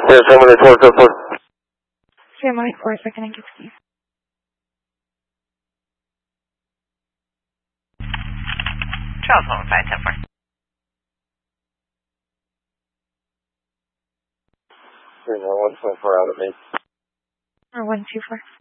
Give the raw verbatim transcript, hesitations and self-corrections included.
Yeah, seven eight four seven four. seven eight four, second and sixty. Charles one five ten four. three nine one five four out of me. Or one two four.